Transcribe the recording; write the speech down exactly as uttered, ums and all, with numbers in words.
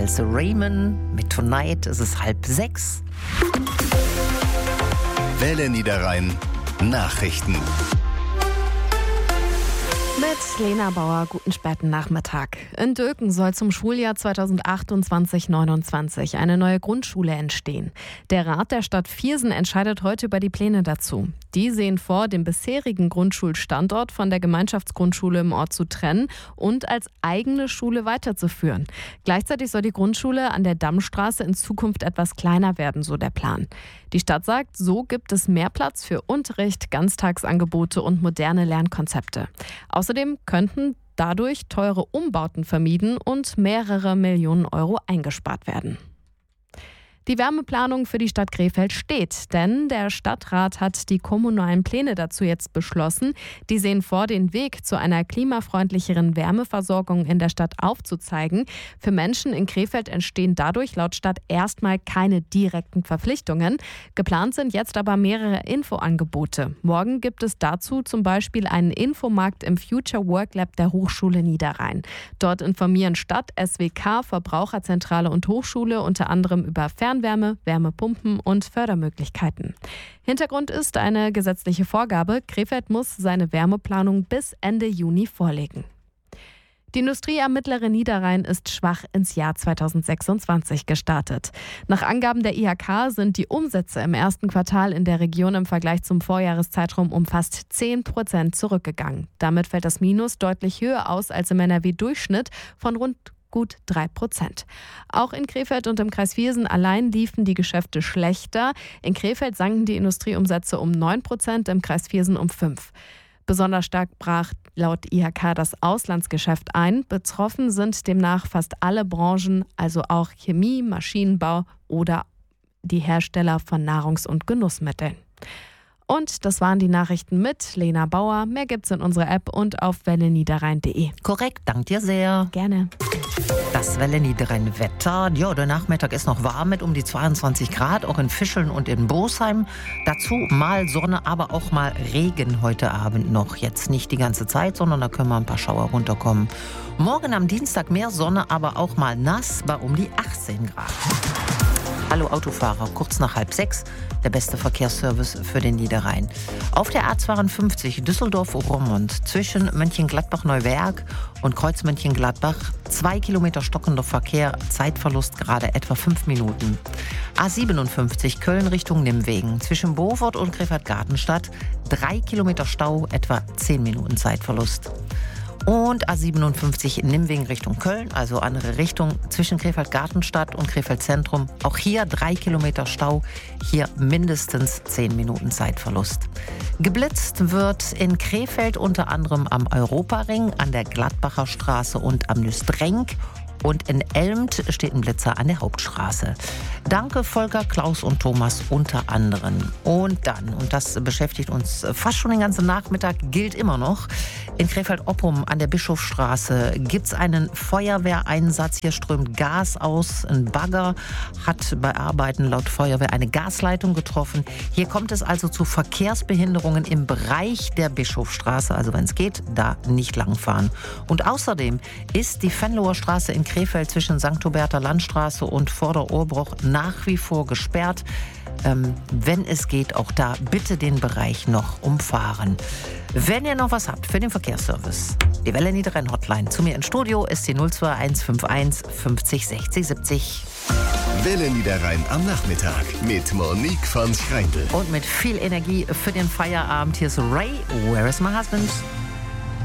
als Raymond mit Tonight. Es ist halb sechs. Welle Niederrhein Nachrichten. Mit Lena Bauer, guten späten Nachmittag. In Döken soll zum Schuljahr zweitausendachtundzwanzig neunundzwanzig eine neue Grundschule entstehen. Der Rat der Stadt Viersen entscheidet heute über die Pläne dazu. Die sehen vor, den bisherigen Grundschulstandort von der Gemeinschaftsgrundschule im Ort zu trennen und als eigene Schule weiterzuführen. Gleichzeitig soll die Grundschule an der Dammstraße in Zukunft etwas kleiner werden, so der Plan. Die Stadt sagt, so gibt es mehr Platz für Unterricht, Ganztagsangebote und moderne Lernkonzepte. Außerdem könnten dadurch teure Umbauten vermieden und mehrere Millionen Euro eingespart werden. Die Wärmeplanung für die Stadt Krefeld steht, denn der Stadtrat hat die kommunalen Pläne dazu jetzt beschlossen. Die sehen vor, den Weg zu einer klimafreundlicheren Wärmeversorgung in der Stadt aufzuzeigen. Für Menschen in Krefeld entstehen dadurch laut Stadt erstmal keine direkten Verpflichtungen. Geplant sind jetzt aber mehrere Infoangebote. Morgen gibt es dazu zum Beispiel einen Infomarkt im Future Work Lab der Hochschule Niederrhein. Dort informieren Stadt, S W K, Verbraucherzentrale und Hochschule unter anderem über Fern Fernwärme, Wärmepumpen und Fördermöglichkeiten. Hintergrund ist eine gesetzliche Vorgabe. Krefeld muss seine Wärmeplanung bis Ende Juni vorlegen. Die Industrie am mittleren Niederrhein ist schwach ins Jahr zweitausendsechsundzwanzig gestartet. Nach Angaben der I H K sind die Umsätze im ersten Quartal in der Region im Vergleich zum Vorjahreszeitraum um fast zehn Prozent zurückgegangen. Damit fällt das Minus deutlich höher aus als im N R W-Durchschnitt von rund gut drei Prozent. Auch in Krefeld und im Kreis Viersen allein liefen die Geschäfte schlechter. In Krefeld sanken die Industrieumsätze um neun Prozent, im Kreis Viersen um fünf Prozent. Besonders stark brach laut I H K das Auslandsgeschäft ein. Betroffen sind demnach fast alle Branchen, also auch Chemie, Maschinenbau oder die Hersteller von Nahrungs- und Genussmitteln. Und das waren die Nachrichten mit Lena Bauer. Mehr gibt's in unserer App und auf welle niederrhein punkt de. Korrekt, danke dir sehr. Gerne. Das Welle Niederrhein Wetter. Ja, der Nachmittag ist noch warm mit um die zweiundzwanzig Grad, auch in Fischeln und in Bosheim. Dazu mal Sonne, aber auch mal Regen heute Abend noch. Jetzt nicht die ganze Zeit, sondern da können mal ein paar Schauer runterkommen. Morgen am Dienstag mehr Sonne, aber auch mal nass bei um die achtzehn Grad. Hallo Autofahrer, kurz nach halb sechs, der beste Verkehrsservice für den Niederrhein. Auf der A zweiundfünfzig Düsseldorf-Roermond zwischen Mönchengladbach-Neuwerk und Kreuz Mönchengladbach zwei Kilometer stockender Verkehr, Zeitverlust gerade etwa fünf Minuten. A siebenundfünfzig Köln Richtung Nimwegen zwischen Beaufort und Krefeld-Gartenstadt drei Kilometer Stau, etwa zehn Minuten Zeitverlust. Und A siebenundfünfzig Nimwegen Richtung Köln, also andere Richtung, zwischen Krefeld-Gartenstadt und Krefeld-Zentrum. Auch hier drei Kilometer Stau, hier mindestens zehn Minuten Zeitverlust. Geblitzt wird in Krefeld unter anderem am Europaring, an der Gladbacher Straße und am Nüstrenk. Und in Elmt steht ein Blitzer an der Hauptstraße. Danke Volker, Klaus und Thomas unter anderem. Und dann, und das beschäftigt uns fast schon den ganzen Nachmittag, gilt immer noch, in Krefeld-Oppum an der Bischofsstraße gibt es einen Feuerwehreinsatz. Hier strömt Gas aus. Ein Bagger hat bei Arbeiten laut Feuerwehr eine Gasleitung getroffen. Hier kommt es also zu Verkehrsbehinderungen im Bereich der Bischofsstraße. Also wenn es geht, da nicht langfahren. Und außerdem ist die Venloer Straße in Krefeld zwischen Sankt Huberter Landstraße und Vorderohrbruch nach wie vor gesperrt. Ähm, wenn es geht, auch da bitte den Bereich noch umfahren. Wenn ihr noch was habt für den Verkehrsservice, die Welle Niederrhein Hotline zu mir ins Studio ist die null zwei eins fünf eins fünfzig sechzig siebzig. Welle Niederrhein am Nachmittag mit Monique von Schreindl. Und mit viel Energie für den Feierabend. Hier ist Ray, Where is my husband?